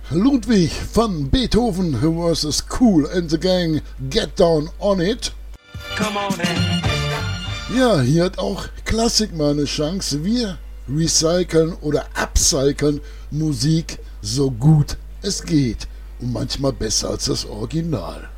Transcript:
Ludwig van Beethoven vs. Kool and the Gang, Get Down on It. Come on in. Ja, hier hat auch Klassik mal eine Chance. Wir recyceln oder upcyceln Musik so gut es geht und manchmal besser als das Original.